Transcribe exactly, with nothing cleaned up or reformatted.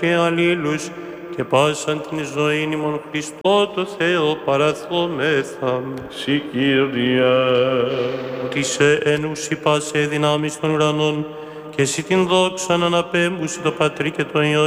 και αλλήλους και πάσαν την ζωήν ημών Χριστό το Θεό παραθόμεθα. Συ Κύριε. Ότι σε ένουσι πάσε δυνάμεις των ουρανών και εσύ την δόξαν αναπέμπουσι το Πατρί και το Υιό